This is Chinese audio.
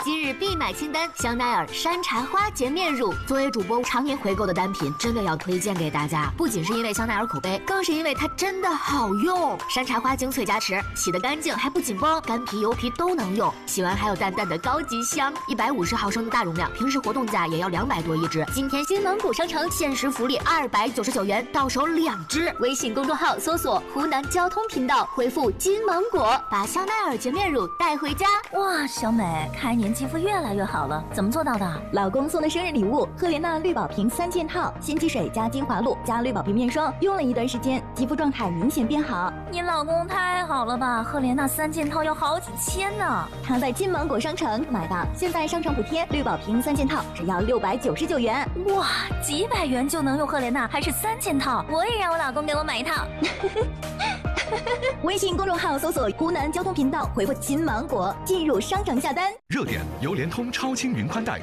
今日必买清单，香奈儿山茶花洁面乳。作为主播常年回购的单品，真的要推荐给大家。不仅是因为香奈儿口碑，更是因为它真的好用。山茶花精粹加持，洗得干净还不紧绷，干皮油皮都能用。洗完还有淡淡的高级香。150毫升的大容量，平时活动价也要200多一支。今天金芒果商城限时福利299元，到手2支。微信公众号搜索湖南交通频道，回复金芒果，把香奈儿洁面乳带回家。 哇，小美，开年肌肤越来越好了，怎么做到的？ 老公送的生日礼物，赫莲娜绿宝瓶3件套，新肌水加精华露加绿宝瓶面霜，用了一段时间，肌肤状态明显变好。 你老公太好了吧，赫莲娜3件套要好几千呢。 他在金芒果商城买的，现在商城补贴，绿宝瓶3件套只要699元。 哇，几百元就能用赫莲娜，还是3件套，我也让我老公给我买一套。 微信公众号搜索湖南交通频道，回复金芒果进入商城下单。 热点由联通超轻云宽带